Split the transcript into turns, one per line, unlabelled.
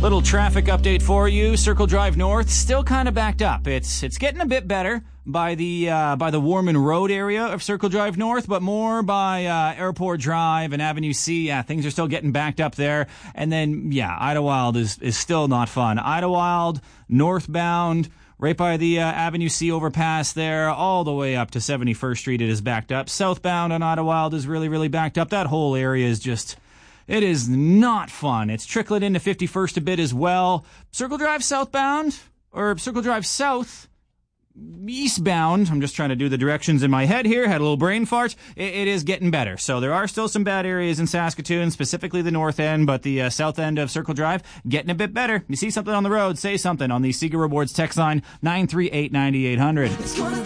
Little traffic update for you. Circle Drive North still kind of backed up. It's getting a bit better by the Warman Road area of Circle Drive North, but more by Airport Drive and Avenue C. Yeah, things are still getting backed up there. And then Idlewild is still not fun. Idlewild northbound, right by the Avenue C overpass there, all the way up to 71st Street. It is backed up. Southbound on Idlewild is really, really backed up. That whole area is just... It is not fun. It's trickling into 51st a bit as well. Circle Drive southbound, or Circle Drive south, eastbound. I'm just trying to do the directions in my head here. Had a little brain fart. It is getting better. So there are still some bad areas in Saskatoon, specifically the north end, but the south end of Circle Drive getting a bit better. You see something on the road, say something on the Seeger Rewards text line 938-9800.